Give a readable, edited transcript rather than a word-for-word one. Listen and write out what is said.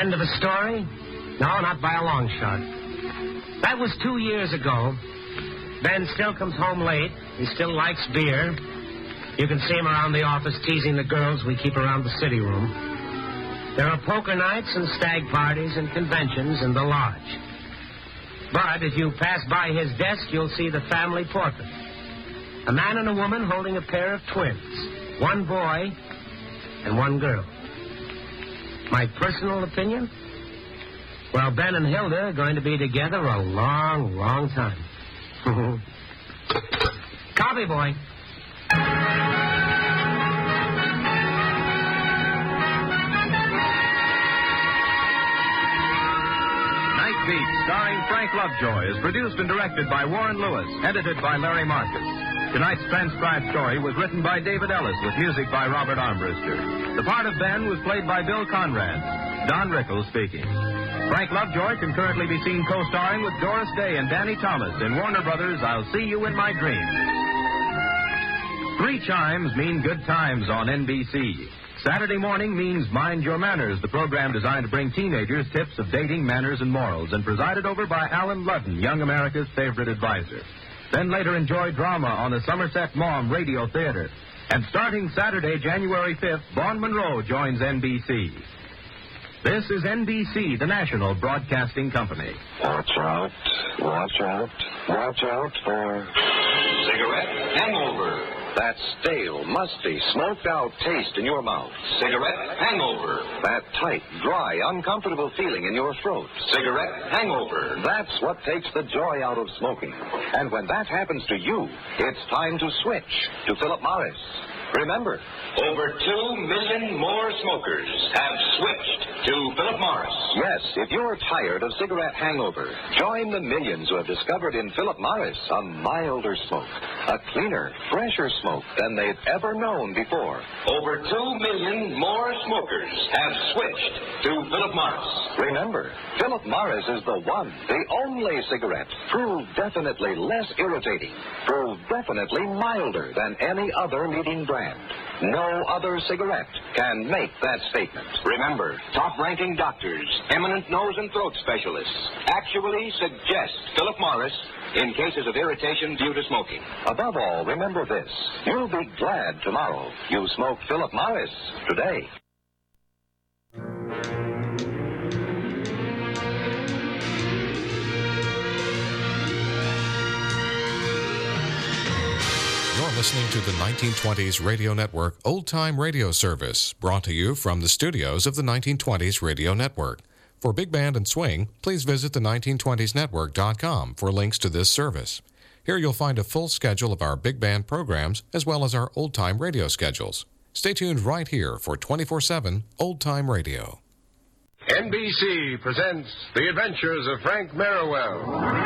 end of a story? No, not by a long shot. That was 2 years ago. Ben still comes home late. He still likes beer. You can see him around the office teasing the girls we keep around the city room. There are poker nights and stag parties and conventions in the lodge. But if you pass by his desk, you'll see the family portrait. A man and a woman holding a pair of twins. One boy and one girl. My personal opinion? Well, Ben and Hilda are going to be together a long, long time. Copy, boy. Night Beat, starring Frank Lovejoy, is produced and directed by Warren Lewis, edited by Larry Marcus. Tonight's transcribed story was written by David Ellis with music by Robert Armbruster. The part of Ben was played by Bill Conrad. Don Rickles speaking. Frank Lovejoy can currently be seen co-starring with Doris Day and Danny Thomas in Warner Brothers' I'll See You in My Dreams. 3 chimes mean good times on NBC. Saturday morning means Mind Your Manners, the program designed to bring teenagers tips of dating, manners, and morals, and presided over by Alan Ludden, young America's favorite advisor. Then later enjoy drama on the Somerset Maugham Radio Theater. And starting Saturday, January 5th, Vaughn Monroe joins NBC. This is NBC, the national broadcasting company. Watch out, watch out, watch out for cigarette hangover. That stale, musty, smoked-out taste in your mouth. Cigarette hangover. That tight, dry, uncomfortable feeling in your throat. Cigarette hangover. That's what takes the joy out of smoking. And when that happens to you, it's time to switch to Philip Morris. Remember, over 2 million more smokers have switched to Philip Morris. Yes, if you're tired of cigarette hangover, join the millions who have discovered in Philip Morris a milder smoke, a cleaner, fresher smoke than they've ever known before. Over 2 million more smokers have switched to Philip Morris. Remember, Philip Morris is the one, the only cigarette proved definitely less irritating, proved definitely milder than any other leading brand. No other cigarette can make that statement. Remember, top-ranking doctors, eminent nose and throat specialists actually suggest Philip Morris in cases of irritation due to smoking. Above all, remember this. You'll be glad tomorrow you smoked Philip Morris today. Listening to the 1920s Radio Network Old Time Radio Service, brought to you from the studios of the 1920s Radio Network. For Big Band and Swing, please visit the 1920snetwork.com for links to this service. Here you'll find a full schedule of our Big Band programs as well as our Old Time Radio schedules. Stay tuned right here for 24/7 Old Time Radio. NBC presents The Adventures of Frank Merriwell.